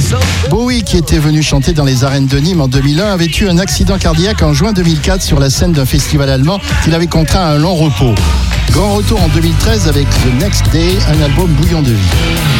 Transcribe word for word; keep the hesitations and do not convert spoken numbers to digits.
Bowie, qui était venu chanter dans les arènes de Nîmes en deux mille un, avait eu un accident cardiaque en juin deux mille quatre sur la scène d'un festival allemand qu'il avait contraint à un long repos. Grand retour en deux mille treize avec The Next Day, un album bouillon de vie.